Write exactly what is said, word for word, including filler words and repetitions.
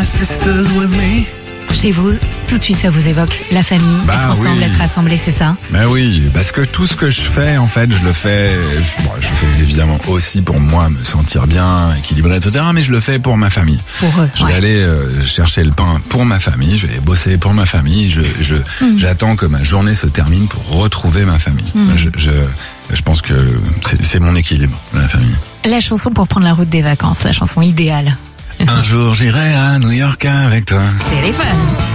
sisters with me. Chez vous, tout de suite, ça vous évoque la famille, Bah être ensemble, oui. être rassemblés, c'est ça? Mais oui, parce que tout ce que je fais, en fait, je le fais, bon, je le fais évidemment aussi pour moi, me sentir bien, équilibré, et cetera. Mais je le fais pour ma famille. Pour eux, Je vais ouais. aller euh, chercher le pain pour ma famille, je vais bosser pour ma famille. Je, je, Mm. j'attends que ma journée se termine pour retrouver ma famille. Mm. Je, je, je pense que c'est, c'est mon équilibre, la famille. La chanson pour prendre la route des vacances, la chanson idéale. Un jour, j'irai à New York avec toi. Téléphone.